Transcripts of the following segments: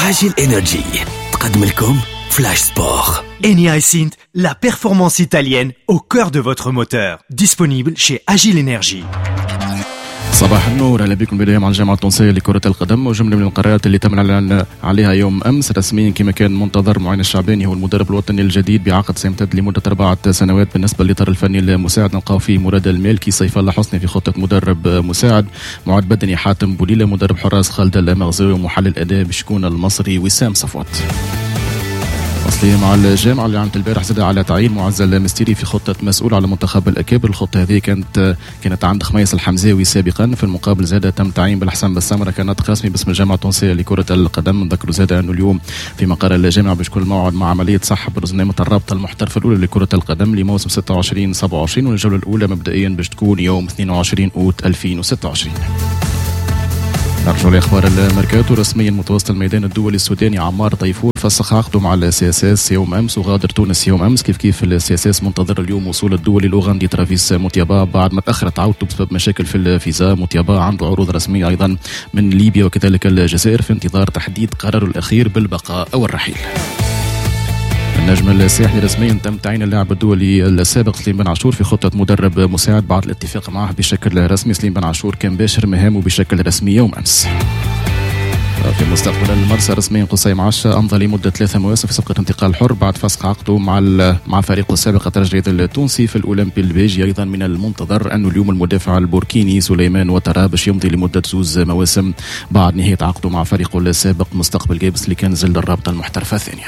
Agile Energy تقدم لكم Flash Sport. Eni iSynth, la performance italienne au cœur de votre moteur. Disponible chez Agile Energy. صباح النور، اهلا بكم بدايه مع الجامعه التونسيه لكره القدم وجمله من القرارات اللي تم الاعلان عليها يوم امس رسميا كما كان منتظر. معين الشعباني هو المدرب الوطني الجديد بعقد سيمتد لمده 4 سنوات. بالنسبه للاطار الفني المساعد نلقاو فيه مراد المالكي، سيف الله حسني في خطه مدرب مساعد، معد بدني حاتم بوليله، مدرب حراس خالد المغزاوي، ومحلل اداء بشكون المصري وسام صفوت. وصلي مع الجامعة اللي عملت البارح زاد على تعيين معز المستيري في خطة مسؤول على منتخب الأكابر. الخطة هذه كانت عند خميس الحمزاوي سابقا. في المقابل زاد تم تعيين بالحسن بالسمرة كناطق رسمي باسم الجامعة التونسية لكرة القدم. نذكروا زاد أنه اليوم في مقر الجامعة باش كل موعد مع عملية سحب برنامج الرابطة المحترفة الأولى لكرة القدم لموسم 26-27، والجولة الأولى مبدئيا باش تكون يوم 22 أوت 2026. نرجع لأخبار الميركاتو. رسميا متوسط الميدان الدولي السوداني عمار طيفور فسخ عقده مع السي اس اس يوم امس وغادر تونس يوم امس. كيف السي اس اس منتظر اليوم وصول الدولي الاوغندي ترافيس موتيابا بعد ما تاخرت عودته بسبب مشاكل في الفيزا. موتيابا عنده عروض رسميه ايضا من ليبيا وكذلك الجزائر في انتظار تحديد قراره الاخير بالبقاء او الرحيل. النجم الساحلي رسميا تم تعيين اللاعب الدولي السابق سليم بن عاشور في خطة مدرب مساعد بعد الاتفاق معه بشكل رسمي. سليم بن عاشور كان باشر مهامه بشكل رسمي يوم أمس. في مستقبل المرسى رسميا قصيم عشا أمضى لمدة 3 مواسم في صفقة انتقال حر بعد فسخ عقده مع فريقه السابق الترجي التونسي في الأولمبي البيجي. أيضا من المنتظر أنه اليوم المدافع البوركيني سليمان وترا باش يمضي لمدة 2 مواسم بعد نهاية عقده مع فريقه السابق مستقبل جابس اللي كان زل الرابطة المحترفة الثانية.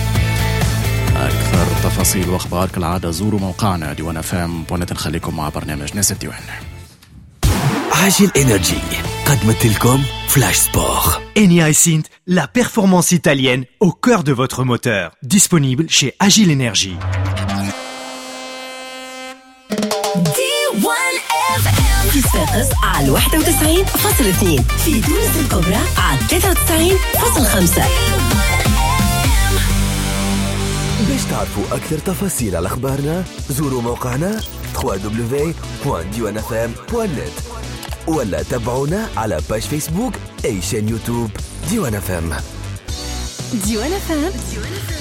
أكثر تفاصيل وأخبار كالعادة زوروا موقعنا diwanafm.net. نخليكم مع برنامج ناس الديوان. Agile Energy قدمت لكم Flash Sport. Eni iSynth, la performance italienne au cœur de votre moteur. Disponible chez Agile Energy. تستيقظ على 91.2 في تونس الكبرى على 93.5. باش تعرفوا أكثر تفاصيل على أخبارنا زوروا موقعنا www.diwanafm.net ولا تابعونا على باج فيسبوك أي شان يوتيوب ديوان FM. ديوان FM